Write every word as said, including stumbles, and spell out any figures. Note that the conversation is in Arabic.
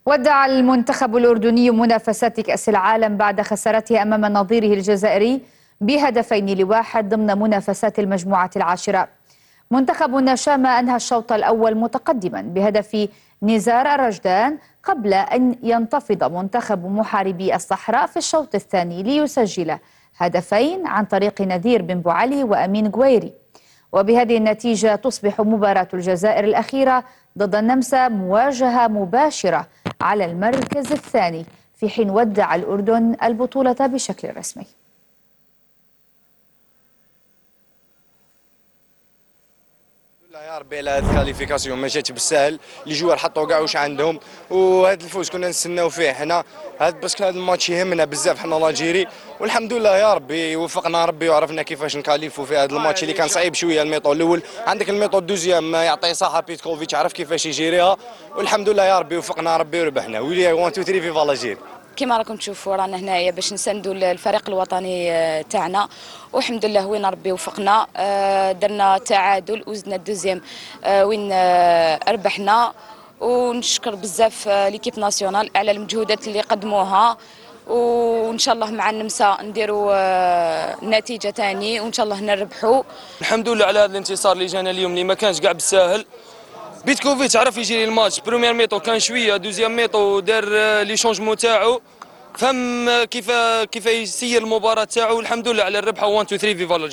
ودع المنتخب الأردني منافسات كأس العالم بعد خسارته أمام نظيره الجزائري بهدفين لواحد ضمن منافسات المجموعة العاشرة. منتخب النشامة أنهى الشوط الأول متقدما بهدف نزار الرجدان قبل أن ينتفض منتخب محاربي الصحراء في الشوط الثاني ليسجل هدفين عن طريق نذير بن بوعلي وأمين قويري. وبهذه النتيجة تصبح مباراة الجزائر الأخيرة ضد النمسا مواجهة مباشرة على المركز الثاني، في حين ودع الأردن البطولة بشكل رسمي. يا ربي على هذه الكاليفيكاسيون ما جاتش بالسهل، لي جوار حطوا كاع واش عندهم، وهذا الفوز كنا نستناو فيه حنا، هذا باسكو هذا الماتش يهمنا بزاف حنا لاجيري، والحمد لله يا ربي وفقنا ربي وعرفنا كيفاش نكاليفو في هذا الماتش اللي كان صعيب شويه. الميطو الاول عندك الميطو الدوزيام ما يعطي صحه بيتكوفيتش عرف كيفاش يجيريها، والحمد لله يا ربي وفقنا ربي وربحنا. ويلي واحد اثنين ثلاثة فيفا لاجيري. كما راكم تشوفوا رانا هنايا باش نساندوا الفريق الوطني تاعنا، والحمد لله وين ربي وفقنا. درنا تعادل وزدنا الدوزيام وين ربحنا، ونشكر بزاف ليكيب ناسيونال على المجهودات اللي قدموها، وان شاء الله مع النمسا نديروا نتيجه ثاني وان شاء الله نربحوا. الحمد لله على هذا الانتصار اللي جانا اليوم اللي ما كانش كاع بالساهل. بيتكوفيتش عرف يجري الماتش، بروميير ميطو كان شويه، دوزيام ميطو دار لي شونجمون تاعو، فهم كيف كيف يسير المباراه تاعو. الحمد لله على الربحه واحد اثنين ثلاثة فيفا.